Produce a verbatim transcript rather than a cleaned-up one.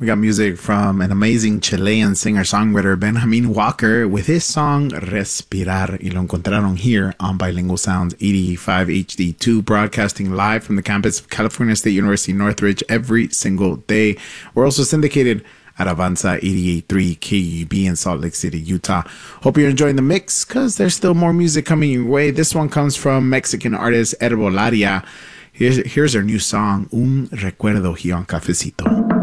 We got music from an amazing Chilean singer-songwriter, Benjamin Walker, with his song Respirar. Y lo encontraron here on Bilingual Sounds eighty-five H D two, broadcasting live from the campus of California State University, Northridge, every single day. We're also syndicated at Avanza eighty-eight point three K U B in Salt Lake City, Utah. Hope you're enjoying the mix, because there's still more music coming your way. This one comes from Mexican artist Herbolaria. Here's, here's her new song, Un Recuerdo, here on Cafecito.